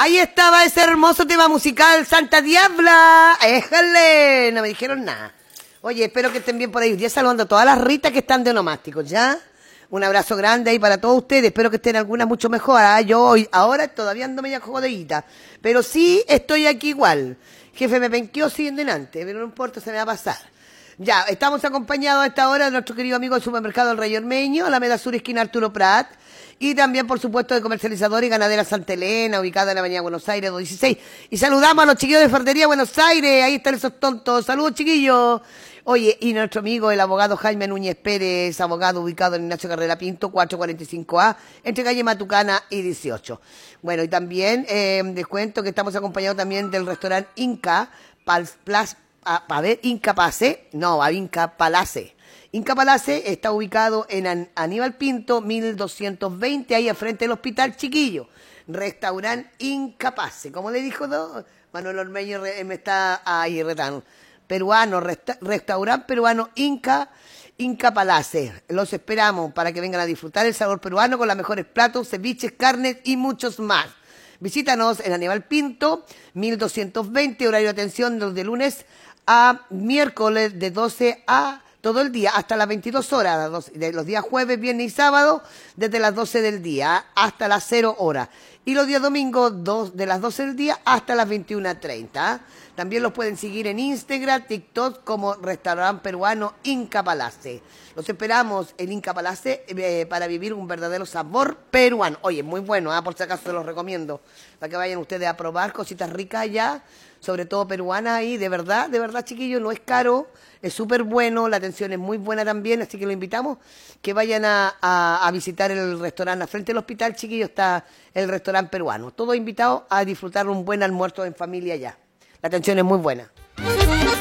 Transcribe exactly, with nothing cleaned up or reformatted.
Ahí estaba ese hermoso tema musical, Santa Diabla. Éjale, no me dijeron nada. Oye, espero que estén bien por ahí. Ya saludando a todas las ritas que están de onomásticos, ¿ya? Un abrazo grande ahí para todos ustedes. Espero que estén algunas mucho mejor. ¿Ah? Yo hoy, ahora todavía ando media jodidita. Pero sí estoy aquí igual. Jefe me penqueó, siguen delante, pero no importa, se me va a pasar. Ya, estamos acompañados a esta hora de nuestro querido amigo del supermercado El Rey Ormeño, Alameda Sur, esquina Arturo Prat, y también, por supuesto, de comercializadora y ganadera Santa Elena, ubicada en la avenida Buenos Aires, dos dieciséis. Y saludamos a los chiquillos de Ferretería Buenos Aires, ahí están esos tontos. Saludos, chiquillos. Oye, y nuestro amigo, el abogado Jaime Núñez Pérez, abogado ubicado en Ignacio Carrera Pinto, cuatrocientos cuarenta y cinco A, entre calle Matucana y dieciocho. Bueno, y también eh, les cuento que estamos acompañados también del restaurante Inca, Pal, Plas, a, a ver, Inca Pase, no, a Inca Palace. Inca Palace está ubicado en Aníbal Pinto, mil doscientos veinte, ahí al frente del Hospital Chiquillo. Restaurante Inca Pase, como le dijo ¿no? Manuel Ormeño, me está ahí retando. Peruano, resta, restaurante peruano Inca, Inca Palace. Los esperamos para que vengan a disfrutar el sabor peruano con los mejores platos, ceviches, carnes y muchos más. Visítanos en Aníbal Pinto, mil doscientos veinte, horario de atención de lunes a miércoles de doce a todo el día, hasta las veintidós horas, de los días jueves, viernes y sábado, desde las doce del día hasta las cero horas. Y los días domingos, dos, de las doce del día hasta las veintiuna treinta. También los pueden seguir en Instagram, TikTok, como Restaurante Peruano Inca Palace. Los esperamos en Inca Palace eh, para vivir un verdadero sabor peruano. Oye, muy bueno, ¿eh? Por si acaso se los recomiendo. Para que vayan ustedes a probar cositas ricas allá, sobre todo peruanas ahí. De verdad, de verdad, chiquillos, no es caro. Es súper bueno, la atención es muy buena también, así que los invitamos que vayan a, a, a visitar el restaurante. Al frente del hospital, chiquillos, está el restaurante peruano. Todos invitados a disfrutar un buen almuerzo en familia allá. La atención es muy buena.